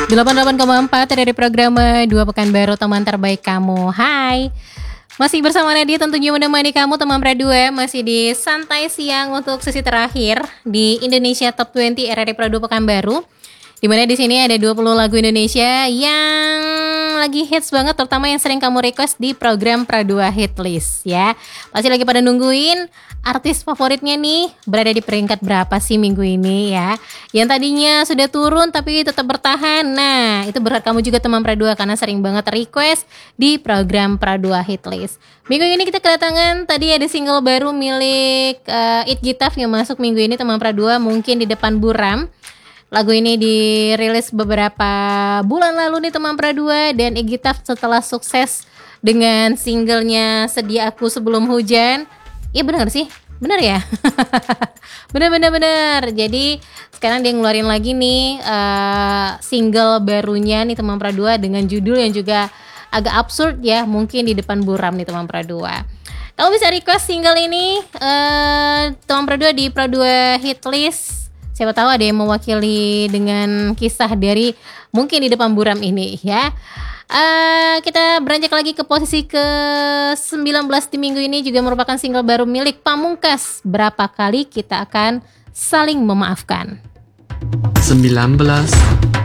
88,4 dari program 2 Pekanbaru teman terbaik kamu. Hai, masih bersama Nadia tentunya menemani kamu teman Pro 2. Masih di Santai Siang untuk sesi terakhir di Indonesia Top 20 RRI Pro 2 Pekanbaru. Dimana di sini ada 20 lagu Indonesia yang lagi hits banget, terutama yang sering kamu request di program Pro 2 Hit List ya. Pasti lagi pada nungguin artis favoritnya nih berada di peringkat berapa sih minggu ini ya. Yang tadinya sudah turun tapi tetap bertahan. Nah, itu berkat kamu juga teman Pro 2 karena sering banget request di program Pro 2 Hit List. Minggu ini kita kedatangan tadi ada single baru milik It Gitaf yang masuk minggu ini teman Pro 2, mungkin di depan buram. Lagu ini dirilis beberapa bulan lalu nih teman Pro 2, dan It Gitaf setelah sukses dengan singlenya Sedia Aku Sebelum Hujan. Iya benar sih? Benar ya? Benar. Jadi sekarang dia ngeluarin lagi nih single barunya nih teman Pro 2 dengan judul yang juga agak absurd ya, mungkin di depan buram nih teman Pro 2. Kamu bisa request single ini teman Pro 2 di Pro 2 Hit List. Siapa tahu ada yang mewakili dengan kisah dari mungkin di depan buram ini ya. Kita beranjak lagi ke posisi ke-19 di minggu ini, juga merupakan single baru milik Pamungkas. Berapa kali kita akan saling memaafkan. 19.